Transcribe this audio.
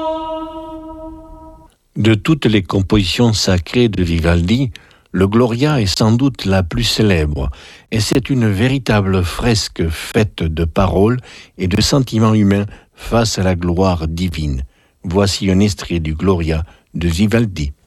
De toutes les compositions sacrées de Vivaldi, le Gloria est sans doute la plus célèbre, et c'est une véritable fresque faite de paroles et de sentiments humains face à la gloire divine. Voici un extrait du Gloria de Vivaldi.